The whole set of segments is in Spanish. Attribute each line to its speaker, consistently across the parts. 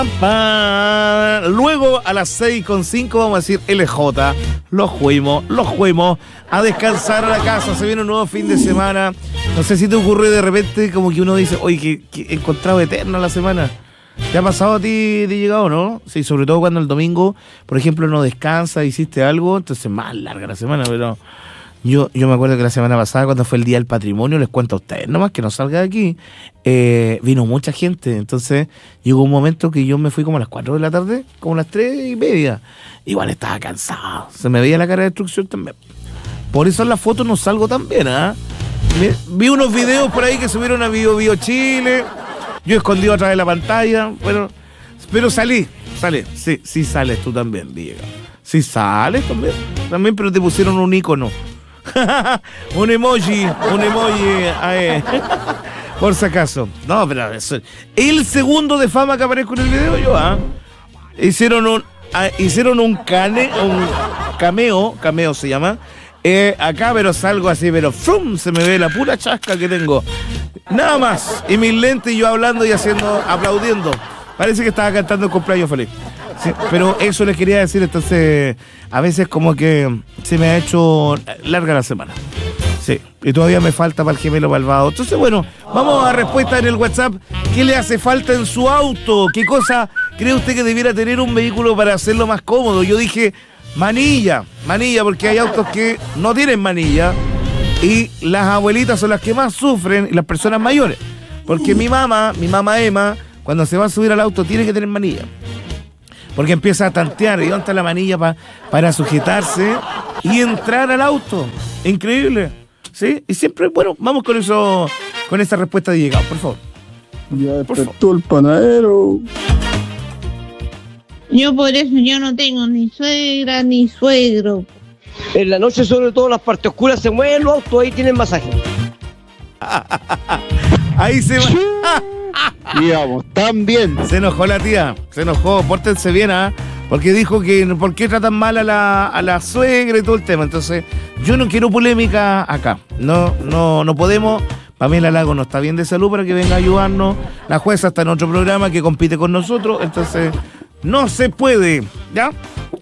Speaker 1: Luego a las 6:05 vamos a decir LJ. Los fuimos a descansar a la casa. Se viene un nuevo fin de semana. No sé si te ocurre de repente como que uno dice, oye, que he encontrado eterna la semana. ¿Te ha pasado a ti de llegado, no? Sí, sobre todo cuando el domingo, por ejemplo, no descansas, hiciste algo, entonces más larga la semana, pero yo me acuerdo que la semana pasada, cuando fue el Día del Patrimonio, les cuento a ustedes, nomás que no salga de aquí, vino mucha gente, entonces llegó un momento que yo me fui como a las 4 de la tarde, como a las 3:30, igual estaba cansado, se me veía la cara de destrucción también. Por eso en la foto no salgo tan bien, ¿ah? Vi unos videos por ahí que subieron a Bio Chile. Yo escondido atrás de la pantalla, bueno, pero sale, sí sales tú también, Diego. Sí sales también, pero te pusieron un icono. un emoji, por si acaso. No, pero eso, el segundo de fama que aparezco en el video yo, hicieron un cameo se llama. Acá, pero salgo así, pero ¡frum! Se me ve la pura chasca que tengo. Nada más. Y mis lentes y yo hablando y aplaudiendo. Parece que estaba cantando el cumpleaños feliz. Sí, pero eso les quería decir, entonces, a veces como que se me ha hecho larga la semana. Sí, y todavía me falta para el gemelo malvado. Entonces, bueno, vamos a respuesta en el WhatsApp. ¿Qué le hace falta en su auto? ¿Qué cosa cree usted que debiera tener un vehículo para hacerlo más cómodo? Yo dije manilla, porque hay autos que no tienen manilla y las abuelitas son las que más sufren y las personas mayores. Porque mi mamá Emma, cuando se va a subir al auto tiene que tener manilla. Porque empieza a tantear y dónde está la manilla para sujetarse y entrar al auto. Increíble. ¿Sí? Y siempre, bueno, vamos con eso, con esta respuesta de llegado, por favor.
Speaker 2: Ya despertó el panadero.
Speaker 3: Yo por eso yo no tengo ni suegra ni suegro.
Speaker 4: En la noche, sobre todo, las partes oscuras se mueven los autos, ahí tienen masaje.
Speaker 1: Ahí se va.
Speaker 2: Digamos, tan bien.
Speaker 1: Se enojó la tía, pórtense bien, porque dijo que por qué tratan mal a la suegra y todo el tema. Entonces, yo no quiero polémica acá. No podemos. Pamela Lago no está bien de salud para que venga a ayudarnos. La jueza está en otro programa que compite con nosotros, entonces no se puede, ¿ya?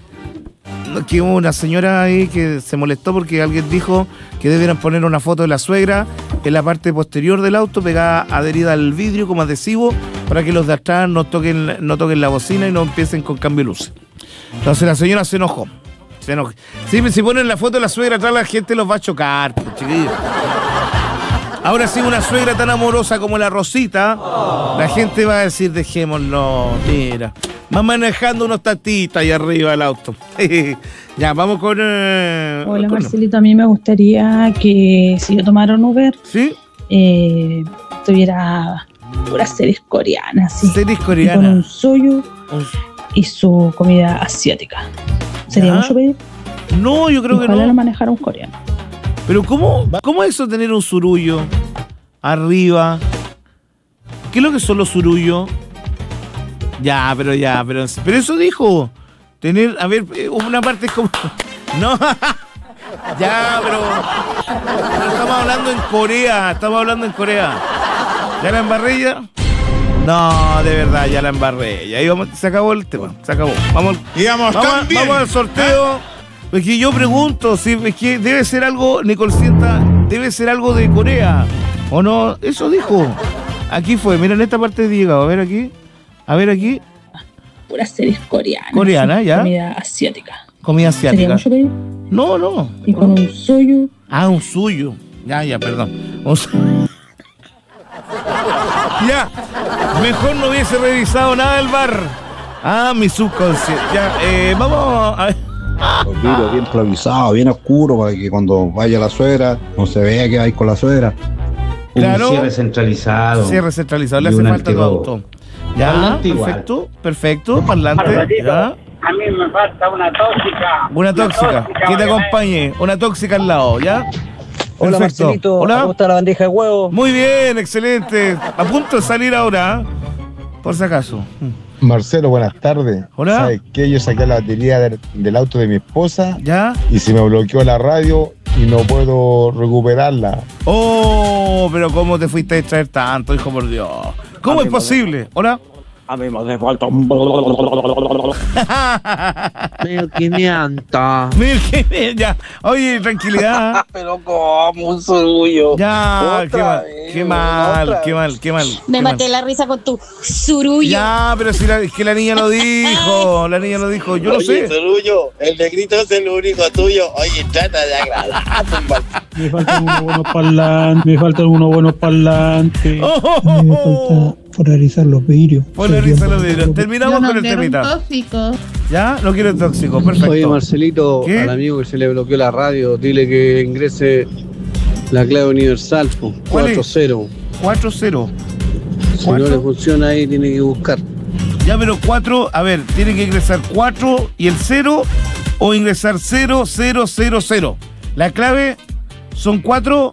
Speaker 1: Que hubo una señora ahí que se molestó porque alguien dijo que debieran poner una foto de la suegra en la parte posterior del auto, pegada, adherida al vidrio como adhesivo, para que los de atrás no toquen la bocina y no empiecen con cambio de luces. Entonces la señora se enojó. Sí, si ponen la foto de la suegra atrás, la gente los va a chocar, chiquillos. Ahora sí, una suegra tan amorosa como la Rosita, la gente va a decir, dejémoslo, mira. Va manejando unos tatitas ahí arriba del auto. Ya, vamos con...
Speaker 5: Hola, Marcelito, a mí me gustaría que si yo tomara un Uber,
Speaker 1: ¿sí?
Speaker 5: Tuviera puras series coreanas, ¿sí?
Speaker 1: Series coreanas.
Speaker 5: Y con un suyo y su comida asiática. ¿Sería mucho pedir?
Speaker 1: No, yo creo que no.
Speaker 5: Ojalá lo manejara un coreano.
Speaker 1: Pero ¿cómo es eso tener un surullo arriba? ¿Qué es lo que son los surullos? Pero eso dijo. Tener, a ver, una parte es como... No, pero estamos hablando en Corea. ¿Ya la embarré ya? No, de verdad, ya la embarré. Y ahí se acabó el tema, se acabó. Vamos al sorteo. Es que yo pregunto, si es que debe ser algo, Nicole Sienta, debe ser algo de Corea, ¿o no? Eso dijo. Aquí fue, mira en esta parte de llegado, a ver aquí.
Speaker 5: Puras series coreanas.
Speaker 1: Coreana, ya.
Speaker 5: Comida asiática. ¿Sería mucho pedir?
Speaker 1: No.
Speaker 5: Y con un suyo.
Speaker 1: Un suyo. Ya, perdón. Ya, mejor no hubiese revisado nada del bar. Mi subconsciente. Ya, vamos a ver.
Speaker 2: Los vidrios bien suavizado, bien oscuro, para que cuando vaya la suegra no se vea que hay con la suegra.
Speaker 1: Claro.
Speaker 6: Un cierre centralizado.
Speaker 1: Le hace falta tu auto. Ya, perfecto, parlante. Ya.
Speaker 7: A mí me falta una tóxica.
Speaker 1: Una tóxica, que te acompañe. Una tóxica al lado, ¿ya?
Speaker 4: Hola,
Speaker 1: Perfecto.
Speaker 4: Marcelito.
Speaker 1: Hola.
Speaker 4: ¿Cómo está la bandeja de huevo?
Speaker 1: Muy bien, excelente. A punto de salir ahora, por si acaso.
Speaker 2: Marcelo, buenas tardes.
Speaker 1: Hola.
Speaker 2: ¿Sabes qué? Yo saqué la batería del auto de mi esposa.
Speaker 1: ¿Ya?
Speaker 2: Y se me bloqueó la radio y no puedo recuperarla.
Speaker 1: Pero ¿cómo te fuiste a distraer tanto, hijo por Dios? ¿Cómo es posible? Hola.
Speaker 4: A mí me hace falta un... 1500.
Speaker 1: 1500, ya. Oye, tranquilidad.
Speaker 8: Pero como un surullo.
Speaker 1: Ya,
Speaker 8: Otra
Speaker 1: qué
Speaker 8: vez,
Speaker 1: mal.
Speaker 8: otra
Speaker 9: Me maté la risa con tu surullo.
Speaker 1: Ya, pero si es que la niña lo dijo. La niña lo dijo, yo lo sé.
Speaker 8: Surullo, el negrito es el único tuyo. Oye, trata de agradar.
Speaker 10: Me faltan unos buenos parlantes. Me falta polarizar los vidrios.
Speaker 1: Terminamos con el temita.
Speaker 3: Tóxico.
Speaker 1: ¿Ya? No quiero tóxico, perfecto.
Speaker 11: Oye, Marcelito,
Speaker 1: ¿qué?
Speaker 11: al amigo que se le bloqueó la radio, dile que ingrese la clave universal,
Speaker 1: ¿Cuál es?
Speaker 11: 4-0.
Speaker 1: 4-0.
Speaker 11: Si no le funciona ahí, tiene que buscar.
Speaker 1: Ya, pero 4, a ver, tiene que ingresar 4 y el 0 o ingresar 0, 0, 0, 0. La clave son 4,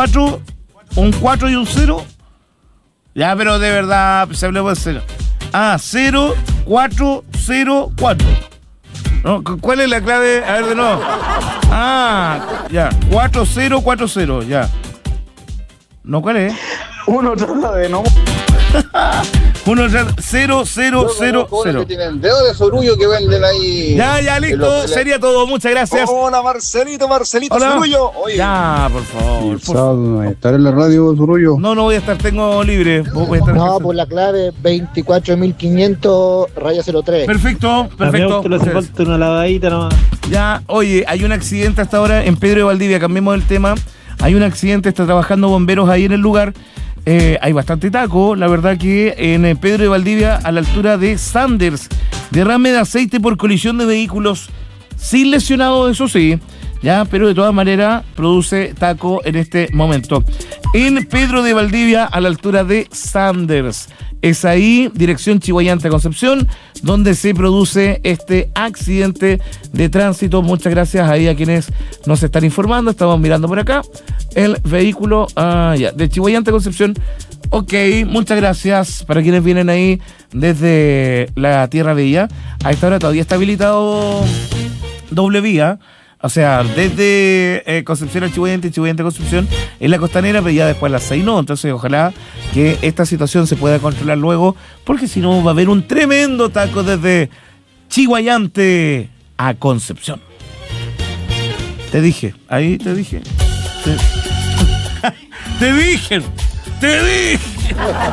Speaker 1: un 4 y un 0. Ya, pero de verdad, se habló de 0. 0, 4, 0, 4. ¿No? ¿Cuál es la clave? A ver, de nuevo. Ya, 4, 0, 4, 0, ya. ¿No cuál es?
Speaker 8: Uno trata de no...
Speaker 1: 1, 0, 0, 0, 0.
Speaker 2: Tienen dedo de sorullo que venden ahí.
Speaker 1: Ya, listo. Sería todo. Muchas gracias.
Speaker 8: Hola, Marcelito,
Speaker 1: Hola.
Speaker 8: Surullo. Oye.
Speaker 1: Ya, por favor.
Speaker 2: ¿Estar en la radio, sorullo?
Speaker 1: No voy a estar. Tengo libre. Vos voy a estar en
Speaker 12: No,
Speaker 1: casa.
Speaker 12: por la clave 24.500 raya 03.
Speaker 1: Perfecto.
Speaker 10: Le hace falta una lavadita nomás.
Speaker 1: Ya, oye, hay un accidente hasta ahora en Pedro de Valdivia. Cambiemos el tema. Hay un accidente. Está trabajando bomberos ahí en el lugar. Hay bastante taco, la verdad que en Pedro de Valdivia, a la altura de Sanders, derrame de aceite por colisión de vehículos, sin lesionados, eso sí, ya, pero de todas maneras produce taco en este momento. En Pedro de Valdivia, a la altura de Sanders, es ahí, dirección Chihuayante Concepción, donde se produce este accidente de tránsito. Muchas gracias ahí a quienes nos están informando. Estamos mirando por acá el vehículo de Chihuayante Concepción. Ok, muchas gracias para quienes vienen ahí desde la Tierra Bella. A esta hora todavía está habilitado doble vía. O sea, desde Concepción a Chihuayante, Chihuayante a Concepción, en la costanera, pero ya después a las 6 no. Entonces, ojalá que esta situación se pueda controlar luego, porque si no va a haber un tremendo taco desde Chihuayante a Concepción. Te dije, ahí te dije. Te dije.